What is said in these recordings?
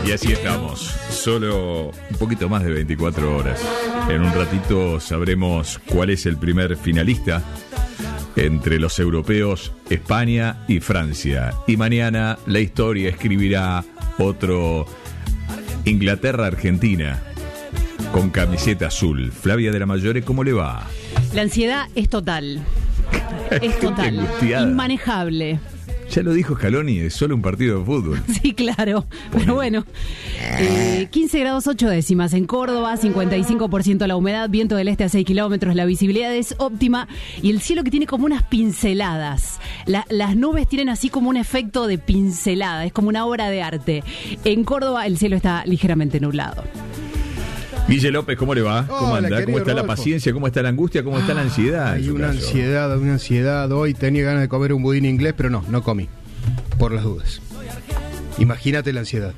Y así estamos, solo un poquito más de 24 horas. En un ratito sabremos cuál es el primer finalista entre los europeos, España y Francia. Y mañana la historia escribirá otro Inglaterra-Argentina con camiseta azul. Flavia de la Mayore, ¿cómo le va? La ansiedad es total. Es total. Inmanejable. Ya lo dijo Scaloni, es solo un partido de fútbol. Sí, claro. Pero bueno, 15 grados 8 décimas en Córdoba, 55% la humedad, viento del este a 6 kilómetros, la visibilidad es óptima y el cielo que tiene como unas pinceladas. Las nubes tienen así como un efecto de pincelada, es como una obra de arte. En Córdoba el cielo está ligeramente nublado. Guille López, ¿cómo le va? ¿Cómo anda? ¿Cómo está la paciencia? ¿Cómo está la angustia? ¿Cómo está la ansiedad? Hay una ansiedad. Hoy tenía ganas de comer un budín inglés, pero no comí. Por las dudas. Imagínate la ansiedad.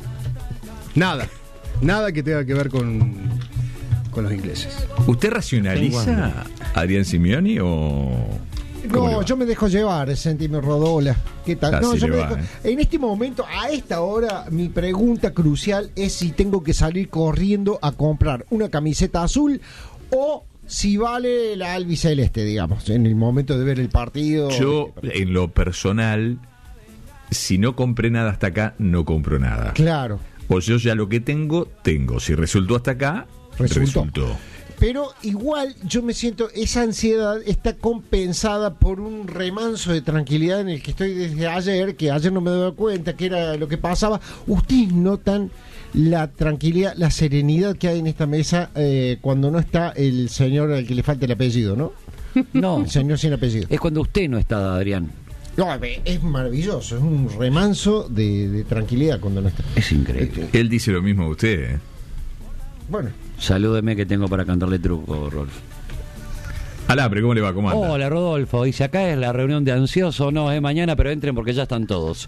Nada que tenga que ver con los ingleses. ¿Usted racionaliza a Adrián Simeoni o...? No, yo me dejo llevar, sentime Rodola. ¿Qué tal? No, yo me dejo... va, En este momento, a esta hora, mi pregunta crucial es si tengo que salir corriendo a comprar una camiseta azul o si vale la albiceleste, digamos, en el momento de ver el partido. Yo, en lo personal, si no compré nada hasta acá, no compro nada. Claro. O yo ya lo que tengo. Si resultó hasta acá, resultó. Pero igual yo me siento, esa ansiedad está compensada por un remanso de tranquilidad en el que estoy desde ayer, que ayer no me daba cuenta que era lo que pasaba. Ustedes notan la tranquilidad, la serenidad que hay en esta mesa cuando no está el señor al que le falta el apellido, ¿no? No. El señor sin apellido. Es cuando usted no está, Adrián. No, es maravilloso, es un remanso de tranquilidad cuando no está. Es increíble. Él dice lo mismo a usted, ¿eh? Bueno. Salúdeme que tengo para cantarle truco, Rolf. Alambre, ¿cómo le va? ¿Cómo anda? Hola, Rodolfo. Dice, acá es la reunión de ansioso. No, es mañana, pero entren porque ya están todos.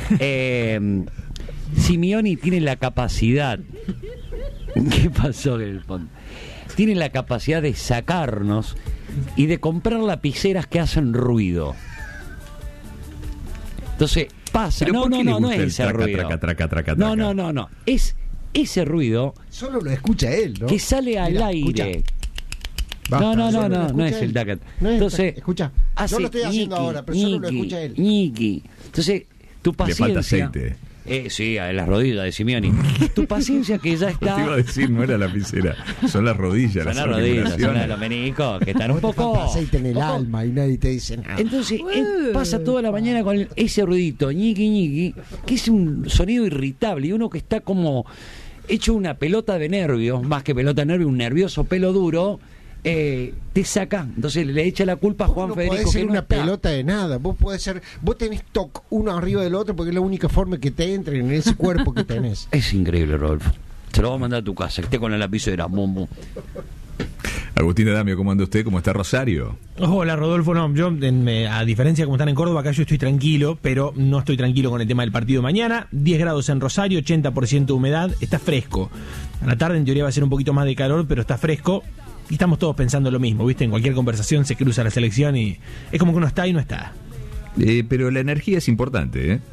Simeoni tiene la capacidad... ¿Qué pasó en el fondo? Tiene la capacidad de sacarnos y de comprar lapiceras que hacen ruido. Entonces, pasa... ¿Pero por qué le gusta es el ese traca, ruido. traca? No. Es ese ruido... Solo lo escucha él, ¿no? Que sale al aire. Basta, No es el tacat. Entonces, escucha, yo lo estoy haciendo ahora, pero solo lo escucha él. Entonces, tu paciencia. Le falta aceite. Sí, a las rodillas de Simeoni. Tu paciencia que ya está. Te iba a decir, no era la lapicera, son las rodillas. Son las rodillas, son las de los meniscos, que están un poco. Aceite en el alma y nadie te dice nada. Entonces, él pasa toda la mañana con ese ruidito, ñiqui, que es un sonido irritable y uno que está como hecho una pelota de nervios, más que pelota de nervios, un nervioso pelo duro, te saca. Entonces le echa la culpa a Juan Federico. No puede ser que no una está. pelota de nada. Vos tenés TOC uno arriba del otro porque es la única forma que te entren en ese cuerpo que tenés. Es increíble, Rolfo. Se lo voy a mandar a tu casa, que esté con la lapicera. Agustín Adamio, ¿cómo anda usted? ¿Cómo está Rosario? Hola, Rodolfo. No, yo, a diferencia de como están en Córdoba, acá yo estoy tranquilo, pero no estoy tranquilo con el tema del partido mañana. 10 grados en Rosario, 80% de humedad, está fresco. A la tarde en teoría va a ser un poquito más de calor, pero está fresco. Y estamos todos pensando lo mismo, ¿viste? En cualquier conversación se cruza la selección y es como que uno está y no está. Pero la energía es importante, ¿eh?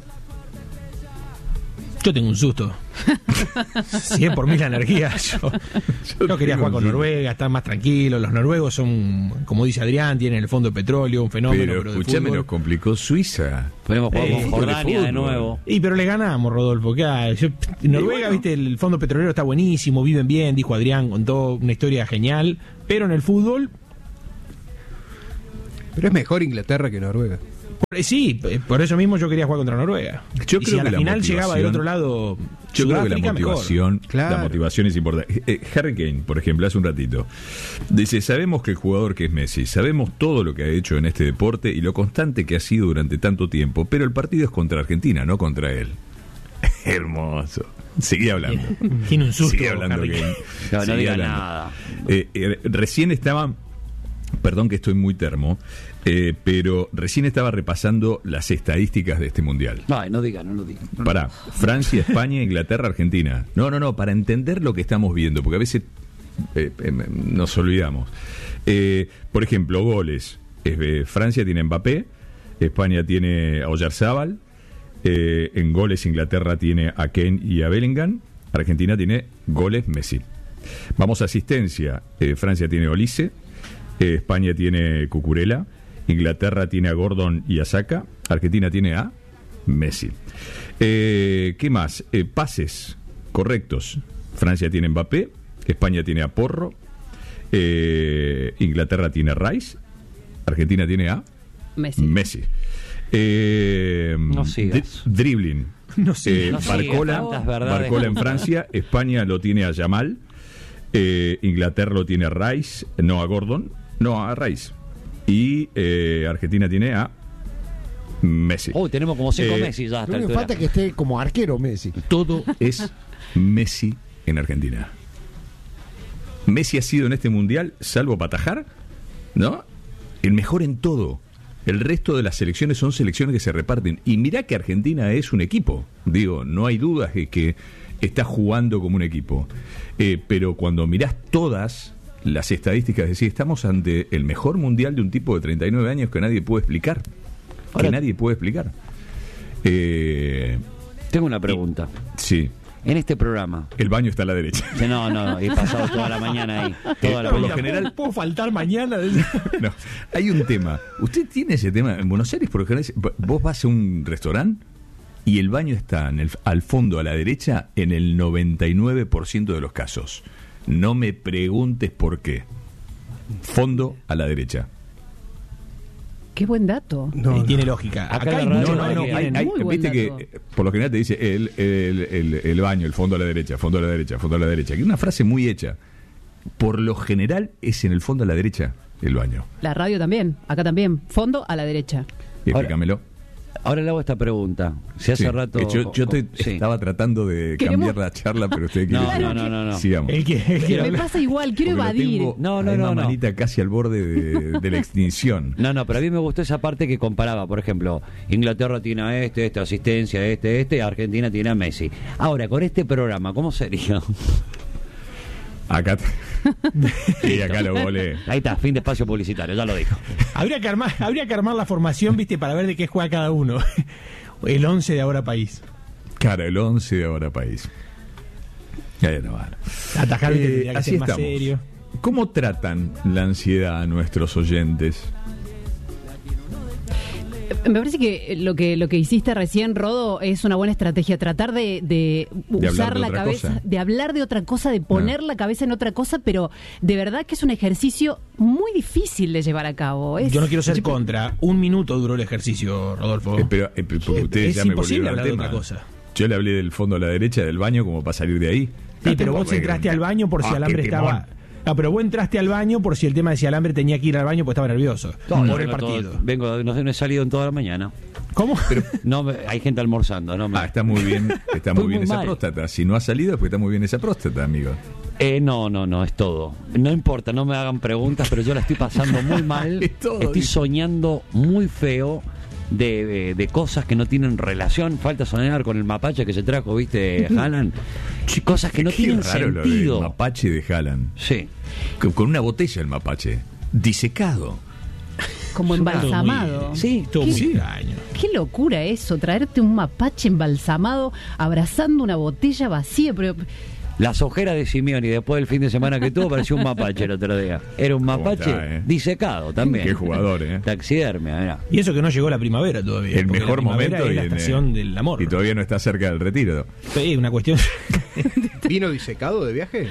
Yo tengo un susto. 100 por mí la energía. Yo quería jugar con Noruega, estar más tranquilo. Los noruegos son, como dice Adrián, tienen el fondo de petróleo, un fenómeno. Pero escúchame, nos complicó Suiza. Podemos jugar con Jordania de nuevo. Pero le ganamos, Rodolfo. Noruega, viste, el fondo petrolero está buenísimo, viven bien, dijo Adrián, contó una historia genial. Pero en el fútbol... Pero es mejor Inglaterra que Noruega. Sí, por eso mismo yo quería jugar contra Noruega. Yo y creo si a que la final llegaba del otro lado, yo creo que Sudáfrica, la motivación es importante. Harry Kane, por ejemplo, hace un ratito dice, sabemos que el jugador que es Messi, sabemos todo lo que ha hecho en este deporte y lo constante que ha sido durante tanto tiempo, pero el partido es contra Argentina, no contra él. Hermoso. Seguí hablando. Tiene un susto. Sigue hablando, Kane. No diga nada. Recién estaba... Perdón que estoy muy termo, pero recién estaba repasando las estadísticas de este mundial. No lo diga. Para Francia, España, Inglaterra, Argentina. No, para entender lo que estamos viendo, porque a veces nos olvidamos. Por ejemplo, goles. Francia tiene Mbappé, España tiene a Oyarzábal, en goles Inglaterra tiene a Kane y a Bellingham, Argentina tiene goles Messi. Vamos a asistencia. Francia tiene Olise, España tiene Cucurella, Inglaterra tiene a Gordon y a Saka, Argentina tiene a Messi. ¿Qué más? Pases correctos. Francia tiene Mbappé, España tiene a Porro, Inglaterra tiene a Rice, Argentina tiene a Messi. No sigas. Dribbling. No sigas. Barcola en Francia, España lo tiene a Yamal, Inglaterra lo tiene a Rice, no a Gordon, no a Rice. Y Argentina tiene a Messi. Tenemos como 5 Messi ya. Lo único que falta es que esté como arquero Messi. Todo es Messi en Argentina. Messi ha sido en este mundial, salvo Patajar, ¿no? El mejor en todo. El resto de las selecciones son selecciones que se reparten. Y mirá que Argentina es un equipo. Digo, no hay dudas de que está jugando como un equipo. Pero cuando mirás todas las estadísticas, decís, estamos ante el mejor mundial de un tipo de 39 años que nadie puede explicar. Tengo una pregunta. Sí. En este programa. El baño está a la derecha. No, he pasado toda la mañana ahí. Por lo general. ¿Puedo faltar mañana? No, hay un tema. Usted tiene ese tema. En Buenos Aires, por lo general, vos vas a un restaurante y el baño está al fondo a la derecha en el 99% de los casos. No me preguntes por qué. Fondo a la derecha. Qué buen dato. Tiene lógica. Acá hay la mucho. radio muy buen viste dato. que por lo general te dice el baño, el fondo a la derecha, fondo a la derecha, fondo a la derecha. Que es una frase muy hecha. Por lo general es en el fondo a la derecha el baño. La radio también, acá también. Fondo a la derecha. Explícamelo. Ahora le hago esta pregunta. Si hace rato. Estaba tratando de cambiar la charla, pero usted quiere. No. Sigamos. Me pasa igual, quiero evadir. Una manita casi al borde de la extinción. No, pero a mí me gustó esa parte que comparaba. Por ejemplo, Inglaterra tiene a esta asistencia, y Argentina tiene a Messi. Ahora, con este programa, ¿cómo sería? Acá. Sí, acá lo volé. Ahí está, fin de espacio publicitario, ya lo dijo. Habría que armar la formación, viste, para ver de qué juega cada uno. El 11 de Ahora País. Claro, el 11 de Ahora País. Atajar tendría que así ser más estamos. serio. ¿Cómo tratan la ansiedad a nuestros oyentes? Me parece que lo que hiciste recién, Rodo, es una buena estrategia. Tratar de usar la cabeza, de hablar de otra cosa, de poner la cabeza en otra cosa, pero de verdad que es un ejercicio muy difícil de llevar a cabo. Yo no quiero ser contra. 1 minuto duró el ejercicio, Rodolfo. Pero ustedes ya me volvieron al de tema. otra cosa. Yo le hablé del fondo a la derecha del baño como para salir de ahí. Sí, pero vos entraste al baño por si alambre estaba... No, pero vos entraste al baño por si el tema de si alambre tenía que ir al baño pues estaba nervioso. Por el partido. No he salido en toda la mañana. ¿Cómo? Pero hay gente almorzando, ¿no? Está muy bien, esa mal. próstata. Si no ha salido es porque está muy bien esa próstata, amigo. No, es todo. No importa, no me hagan preguntas, pero yo la estoy pasando muy mal. Estoy soñando muy feo de cosas que no tienen relación. Falta soñar con el mapache que se trajo, ¿viste, Haaland? Cosas que no tienen raro sentido. Lo del mapache de Haaland. Sí. Con una botella el mapache. Disecado. Como embalsamado. Sí, estuvo muy extraño. Qué locura eso, traerte un mapache embalsamado abrazando una botella vacía, pero... Las ojeras de Simeone después del fin de semana que tuvo pareció un mapache el otro día. Era un mapache disecado también. Qué jugador, Taxidermia, mirá. Y eso que no llegó la primavera todavía. El mejor momento es la estación del amor. Y todavía no está cerca del retiro. Sí, una cuestión. ¿Vino disecado de viaje?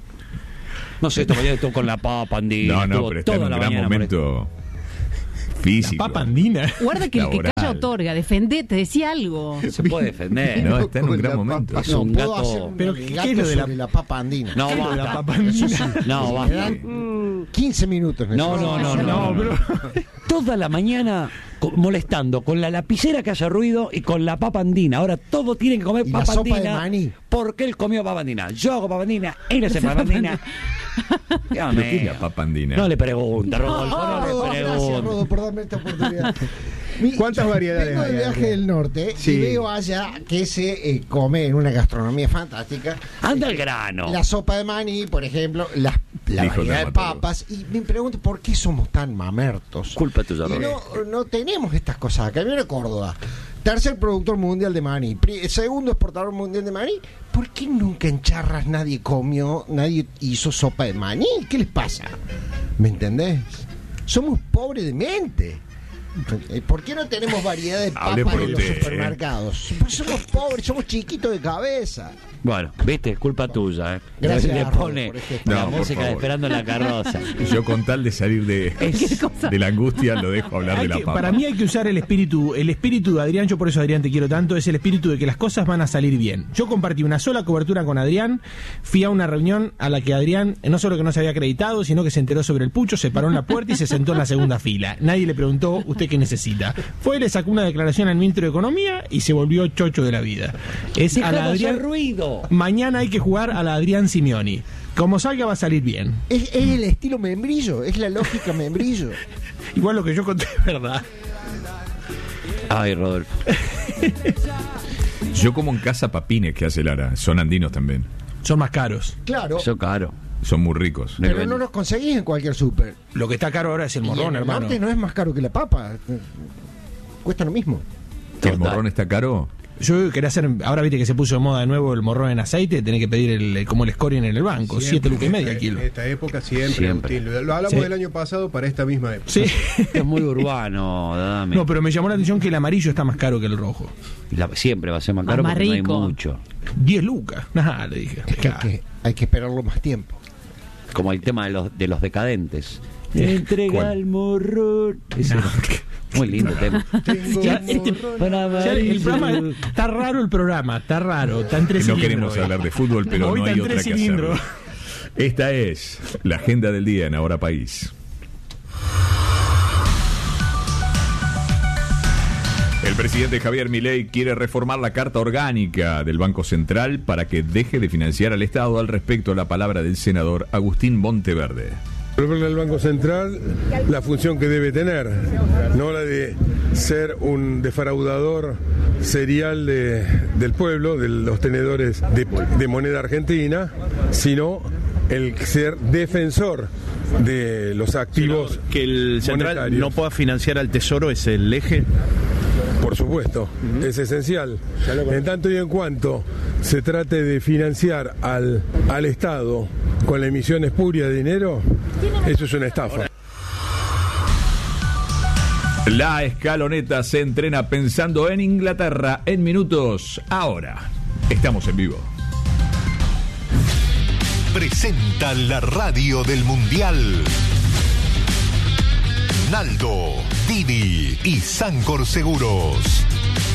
No sé, esta mañana estuvo con la papa andina. No, pero está en un gran momento físico. La papa andina. Guarda que el que calla otorga, defendete, decía algo. Se puede defender. No, está en un gran momento. Es un puedo gato. hacer un Pero alegato ¿qué es lo de sobre la papa andina. No, ¿Qué es lo de la basta. papa andina? No, Me basta. dan 15 minutos. No, pero... Toda la mañana molestando con la lapicera que hace ruido y con la papa andina. Ahora todo tiene que comer ¿Y la papa sopa de andina. maní? Porque él comió papa andina. Yo hago papa andina, él hace papa andina. ¿Pero qué es la papa andina? No le pregunta, Rodolfo, no le Gracias, pregunta. Rodo, por darme esta oportunidad. ¿Cuántas variedades Vengo del hay? viaje del norte Sí. y veo allá que se come en una gastronomía fantástica. Anda al grano. La sopa de maní, por ejemplo, la Dijo el variedad de dermatólogo. papas. Y me pregunto por qué somos tan mamertos. Culpa tuya, Y Rodolfo. no tenemos estas cosas acá. Viene Córdoba. Tercer productor mundial de maní. Segundo exportador mundial de maní. ¿por qué nunca en charras nadie hizo sopa de maní? ¿Qué les pasa? ¿Me entendés? Somos pobres de mente. ¿Por qué no tenemos variedad de papas en los supermercados? Pues somos pobres, somos chiquitos de cabeza. Bueno, viste, es culpa tuya, Gracias, le pone por este la No, por música de favor. Esperando en la carroza. Yo con tal de salir de la angustia lo dejo hablar de la papa. Para mí hay que usar el espíritu de Adrián. Yo por eso, Adrián, te quiero tanto. Es el espíritu de que las cosas van a salir bien. Yo compartí una sola cobertura con Adrián. Fui a una reunión a la que Adrián no solo que no se había acreditado, sino que se enteró sobre el pucho, se paró en la puerta y se sentó en la segunda fila. Nadie le preguntó, ¿usted qué necesita? Fue, le sacó una declaración al ministro de Economía y se volvió chocho de la vida. Es a la Dejamos Adrián. el ruido. Mañana hay que jugar a la Adrián Simeoni. Como salga va a salir bien. Es el estilo membrillo, es la lógica membrillo. Igual lo que yo conté es verdad. Ay, Rodolfo. Yo como en casa papines que hace Lara, son andinos también. Son más caros. Claro, Eso caro. Son muy ricos. pero no los conseguís en cualquier súper. Lo que está caro ahora es el Y en morrón, el hermano. norte no es más caro que la papa. Cuesta lo mismo. ¿El morrón está caro? Yo quería hacer, ahora viste que se puso de moda de nuevo el morrón en aceite, tenés que pedir como el scoring en el banco, 7 lucas y media el kilo. En esta época siempre. Agustín. Lo hablamos Sí. del año pasado para esta misma época. Sí. Es muy urbano, dame. No, pero me llamó la atención que el amarillo está más caro que el rojo. Siempre va a ser más caro Más porque no hay rico. mucho. 10 lucas. Nada, le dije. Hay que esperarlo más tiempo. Como el tema de los decadentes. Entrega ¿Cuál? el morrón. Ese No. muy lindo tema. Ya, el programa, está raro el programa, está raro, está en tres No cilindros queremos hoy. hablar de fútbol, pero Hoy no está hay en otra tres que hacerlo. cilindros. Esta es la agenda del día en Ahora País. El presidente Javier Milei quiere reformar la carta orgánica del Banco Central para que deje de financiar al Estado. Al respecto, la palabra del senador Agustín Monteverde. Devolverle al Banco Central la función que debe tener, no la de ser un defraudador serial del pueblo, de los tenedores de moneda argentina, sino el ser defensor de los activos que el central monetarios. no pueda financiar al Tesoro es el eje. Por supuesto, es esencial. En tanto y en cuanto se trate de financiar al Estado con la emisión espuria de dinero, eso es una estafa. La escaloneta se entrena pensando en Inglaterra en minutos. Ahora, estamos en vivo. Presenta la radio del Mundial. Naldo, Didi y Sancor Seguros.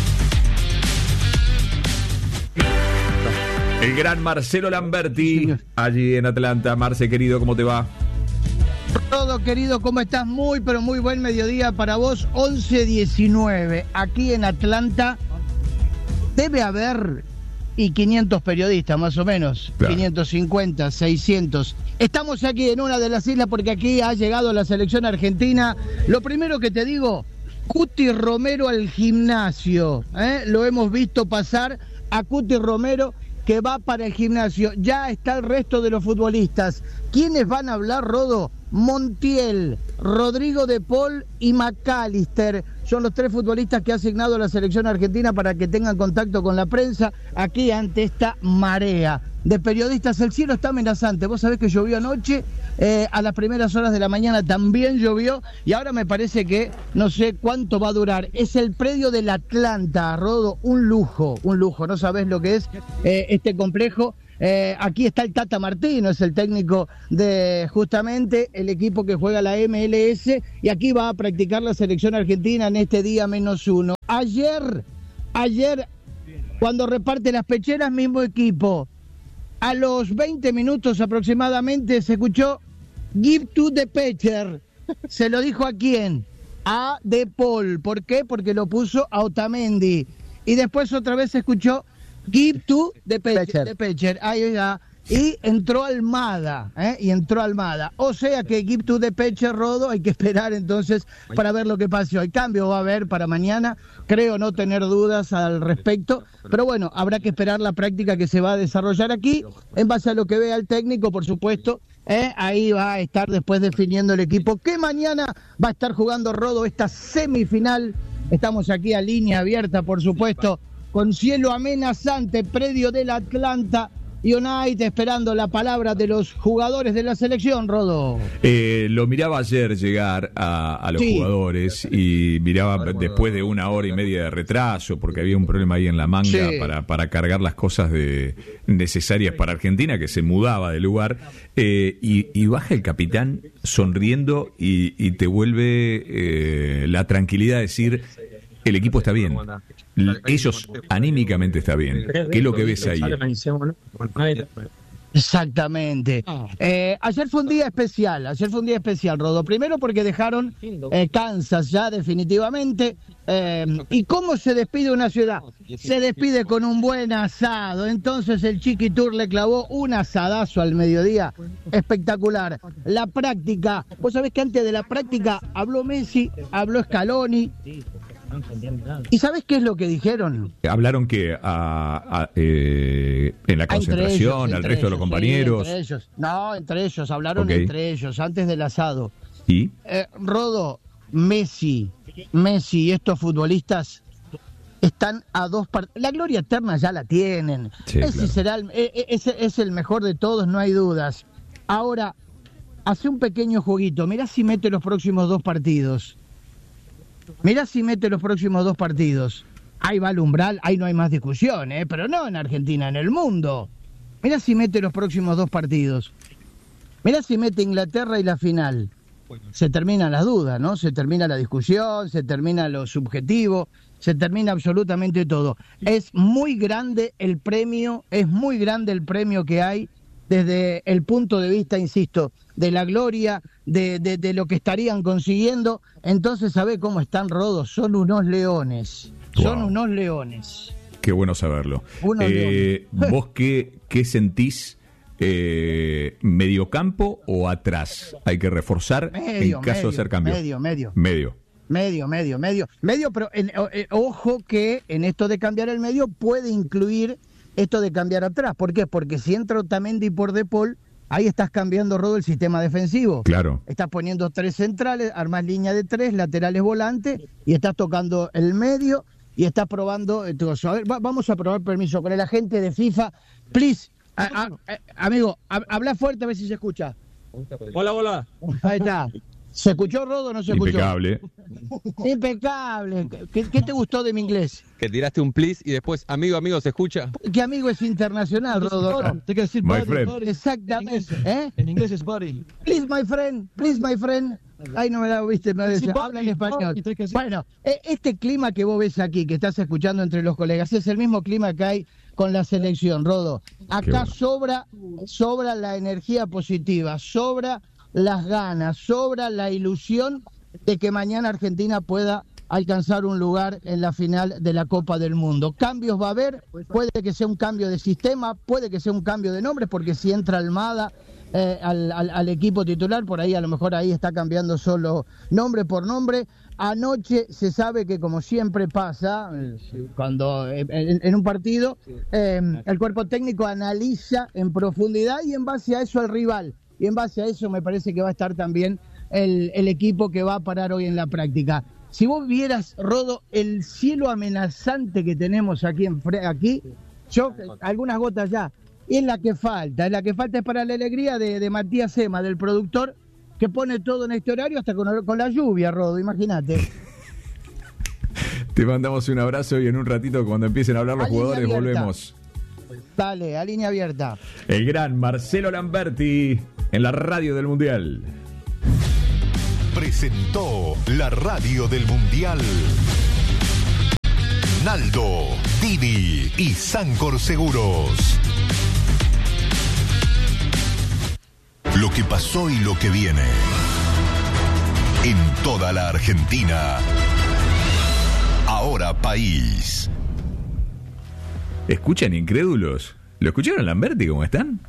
El gran Marcelo Lamberti, allí en Atlanta. Marce, querido, ¿cómo te va? Todo querido, ¿cómo estás? Muy, pero muy buen mediodía para vos. 11:19, aquí en Atlanta. Debe haber 500 periodistas, más o menos. Claro. 550, 600. Estamos aquí en una de las islas porque aquí ha llegado la selección argentina. Lo primero que te digo, Cuti Romero al gimnasio. Lo hemos visto pasar a Cuti Romero, que va para el gimnasio. Ya está el resto de los futbolistas. ¿Quiénes van a hablar, Rodo? Montiel, Rodrigo de Paul y McAllister. Son los 3 futbolistas que ha asignado la selección argentina para que tengan contacto con la prensa aquí ante esta marea de periodistas. El cielo está amenazante. Vos sabés que llovió anoche, a las primeras horas de la mañana también llovió, y ahora me parece que no sé cuánto va a durar. Es el predio del Atlanta, Rodo, un lujo, no sabés lo que es este complejo. Aquí está el Tata Martino, es el técnico de justamente el equipo que juega la MLS, y aquí va a practicar la selección argentina en este día -1. Ayer, cuando reparte las pecheras, mismo equipo. A los 20 minutos aproximadamente se escuchó "Give to the pitcher". ¿Se lo dijo a quién? A De Paul. ¿Por qué? Porque lo puso a Otamendi. Y después otra vez se escuchó "Give to the pitcher". Ahí va. Y entró Almada, O sea que "Give to the pitcher", Rodo, hay que esperar entonces para ver lo que pase hoy. Cambio va a haber para mañana, creo no tener dudas al respecto, pero bueno, habrá que esperar la práctica que se va a desarrollar aquí, en base a lo que vea el técnico, por supuesto. Ahí va a estar después definiendo el equipo que mañana va a estar jugando, Rodo, esta semifinal. Estamos aquí a línea abierta, por supuesto, con cielo amenazante, predio del Atlanta United, esperando la palabra de los jugadores de la selección, Rodo. Lo miraba ayer llegar a los jugadores y miraba después de 1 hora y media de retraso, porque había un problema ahí en la manga para cargar las cosas necesarias para Argentina, que se mudaba de lugar, y baja el capitán sonriendo y te vuelve la tranquilidad de decir: el equipo está bien, ellos anímicamente está bien. ¿Qué es lo que ves ahí? Exactamente. Ayer fue un día especial, Rodo. Primero porque dejaron Kansas ya definitivamente. ¿Y cómo se despide una ciudad? Se despide con un buen asado. Entonces el Chiqui Tour le clavó un asadazo al mediodía. Espectacular. La práctica. Vos sabés que antes de la práctica habló Messi, habló Scaloni. ¿Y sabés qué es lo que dijeron? Hablaron que en la concentración, al resto de los compañeros. Entre ellos, hablaron entre ellos, antes del asado. ¿Y? Rodo, Messi y estos futbolistas están a 2 partidos. La gloria eterna ya la tienen. Sí, Ese será es el mejor de todos, no hay dudas. Ahora, hace un pequeño jueguito. Mirá si mete los próximos 2 partidos. Ahí va el umbral, ahí no hay más discusión, pero no en Argentina, en el mundo. Mirá si mete los próximos 2 partidos. Mirá si mete Inglaterra y la final. Se terminan las dudas, ¿no? Se termina la discusión, se termina lo subjetivo, se termina absolutamente todo. Es muy grande el premio que hay desde el punto de vista, insisto, de la gloria, de lo que estarían consiguiendo. Entonces, ¿sabe cómo están, Rodo? Son unos leones. Wow. Son unos leones. Qué bueno saberlo. ¿Vos qué sentís? ¿Mediocampo o atrás? Hay que reforzar en caso de hacer cambio. Medio, pero ojo que en esto de cambiar el medio puede incluir esto de cambiar atrás. ¿Por qué? Porque si entra Otamendi por De Paul, ahí estás cambiando, Rodo, el sistema defensivo. Claro. Estás poniendo 3 centrales, armás línea de 3, laterales volantes, y estás tocando el medio y estás probando todo eso. A ver, vamos a probar, permiso, con el agente de FIFA. Please, amigo, habla fuerte a ver si se escucha. Hola. Ahí está. ¿Se escuchó, Rodo, o no se escuchó? Impecable. ¿Qué te gustó de mi inglés? Que tiraste un please y después, amigo, ¿se escucha? Que amigo es internacional, Rodo. Tengo que decir my friend. Exactamente. En inglés es buddy. Please, my friend. Ay, no me da, viste, me decía, habla en español. Bueno, este clima que vos ves aquí, que estás escuchando entre los colegas, es el mismo clima que hay con la selección, Rodo. Acá sobra la energía positiva, sobra las ganas, sobra la ilusión de que mañana Argentina pueda alcanzar un lugar en la final de la Copa del Mundo. Cambios va a haber, puede que sea un cambio de sistema, puede que sea un cambio de nombres, porque si entra Almada al equipo titular, por ahí a lo mejor ahí está cambiando solo nombre por nombre. Anoche se sabe que, como siempre pasa cuando en un partido, el cuerpo técnico analiza en profundidad y en base a eso al rival. Y en base a eso me parece que va a estar también el equipo que va a parar hoy en la práctica. Si vos vieras, Rodo, el cielo amenazante que tenemos aquí, yo algunas gotas ya, y es la que falta es para la alegría de Matías Ema, del productor, que pone todo en este horario hasta con la lluvia, Rodo, imagínate. Te mandamos un abrazo y en un ratito, cuando empiecen a hablar los jugadores, volvemos. Dale, a línea abierta. El gran Marcelo Lamberti en la radio del Mundial. Presentó la radio del Mundial Naldo, Didi y Sancor Seguros. Lo que pasó y lo que viene en toda la Argentina. Ahora País. ¿Escuchan, incrédulos? ¿Lo escucharon, Lamberti, cómo están?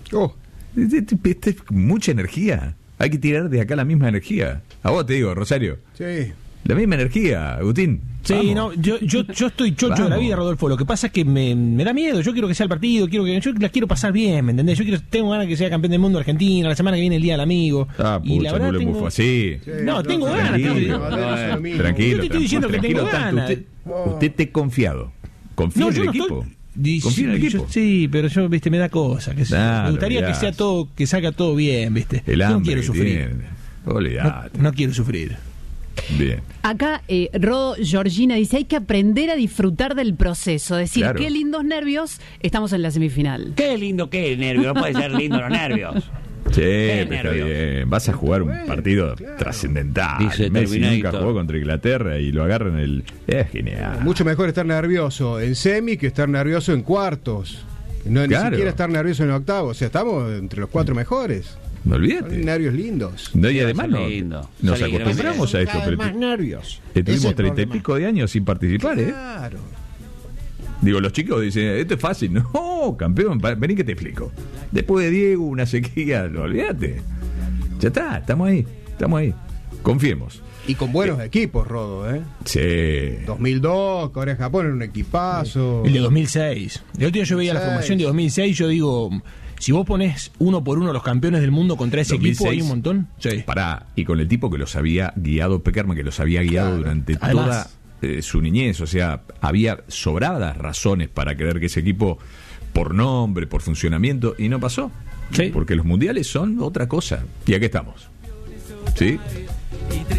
Mucha energía. Hay que tirar de acá la misma energía. A vos te digo, Rosario. Sí. La misma energía, Agustín. Sí, no, yo estoy chocho de la vida, Rodolfo. Lo que pasa es que me da miedo. Yo quiero que sea el partido, yo la quiero pasar bien, ¿me entendés? Tengo ganas que sea campeón del mundo Argentina. La semana que viene el Día del Amigo. Y la verdad tengo... muy así. No, tengo ganas. Tranquilo. Yo te estoy diciendo que tengo ganas. Usted te confiado. Confía en yo el no equipo. estoy- Confía en el equipo. Sí, pero yo, viste, me da cosa. Me gustaría que sea todo, que salga todo bien, viste. El Yo no hambre quiero que sufrir. tiene. Olvidate. No quiero sufrir. Bien. Acá, Rodo Georgina dice, hay que aprender a disfrutar del proceso. Decir, Claro. qué lindos nervios, estamos en la semifinal. Qué lindo, qué nervio. No puede ser lindo los nervios. Sí, Qué pero está nervios. bien. Vas a jugar un partido trascendental. Dice Messi nunca Terminator. jugó contra Inglaterra y lo agarran el... Es genial. Mucho mejor estar nervioso en semi que estar nervioso en cuartos. No, ni Claro. siquiera estar nervioso en octavos. O sea, estamos entre los 4 mejores. No olvídate. Son nervios lindos. No, y además Son no, lindos. nos Son lindos. acostumbramos a esto. Cada vez Pero más nervios. tuvimos Ese es el 30 y problema. pico de años sin participar, ¿eh? Claro. Digo, los chicos dicen, esto es fácil. No, campeón, vení que te explico. Después de Diego, una sequía, no olvídate. Ya está, estamos ahí. Confiemos. Y con buenos equipos, Rodo, ¿eh? Sí. 2002, Corea-Japón era un equipazo. El de 2006. El otro día yo veía la 2006. formación de 2006, yo digo, si vos ponés uno por uno los campeones del mundo contra ese equipo, hay un montón. Sí. Pará, y con el tipo que los había guiado, Peckerman, que los había guiado durante Además. toda su niñez. O sea, había sobradas razones para creer que ese equipo, por nombre, por funcionamiento, y no pasó. Sí. Porque los mundiales son otra cosa. Y aquí estamos. ¿Sí?